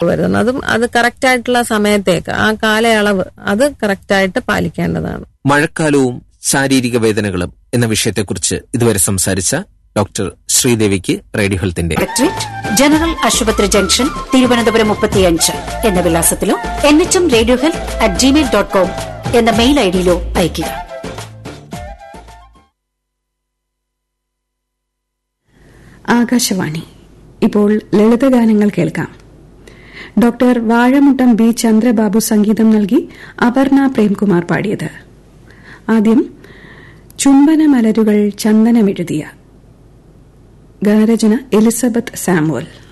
വരുന്നത്. അതും അത് കറക്റ്റ് ആയിട്ടുള്ള സമയത്തേക്ക് ആ കാലയളവ് അത് കറക്റ്റായിട്ട് പാലിക്കേണ്ടതാണ്. മഴക്കാലവും ശാരീരിക വേദനകളും എന്ന വിഷയത്തെക്കുറിച്ച് ഇതുവരെ സംസാരിച്ച ഡോക്ടർ ശ്രീദേവിക്ക് റേഡിയോ ഹെൽത്തിന്റെ ജനറൽ ആശുപത്രി ജംഗ്ഷൻ, തിരുവനന്തപുരം 35 എന്ന വിലാസത്തിലോ nhmradiohealth@gmail.com എന്ന മെയിൽ ഐഡിയിലോ അയയ്ക്കുക. ആകാശവാണി. ഇപ്പോൾ ലളിതഗാനങ്ങൾ കേൾക്കാം. ഡോക്ടർ വാഴമുട്ടം ബി ചന്ദ്രബാബു സംഗീതം നൽകി അപർണ പ്രേംകുമാർ പാടിയത്. ആദ്യം ചുംബന മലരുകൾ ചന്ദനമെഴുതിയ ഗാനരചന എലിസബത്ത് സാമുവൽ.